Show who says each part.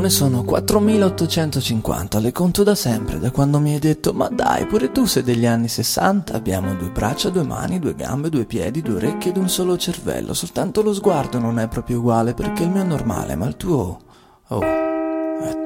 Speaker 1: ore sono 4850, le conto da sempre, da quando mi hai detto ma dai, pure tu sei degli anni 60. Abbiamo 2 braccia, 2 mani, 2 gambe, 2 piedi, 2 orecchie ed un solo cervello. Soltanto lo sguardo non è proprio uguale perché il mio è normale, ma il tuo... oh, è